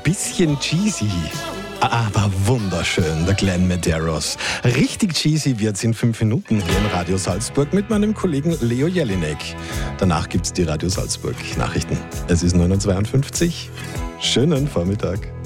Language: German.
bisschen cheesy. Aber wunderschön, der Glenn Medeiros. Richtig cheesy wird's in 5 Minuten hier in Radio Salzburg mit meinem Kollegen Leo Jelinek. Danach gibt's die Radio Salzburg Nachrichten. Es ist 9.52 Uhr. Schönen Vormittag.